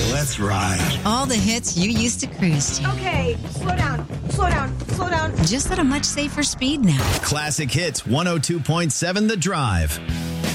Let's ride. All the hits you used to cruise to. Okay, slow down, slow down, slow down. Just at a much safer speed now. Classic Hits 102.7 The Drive.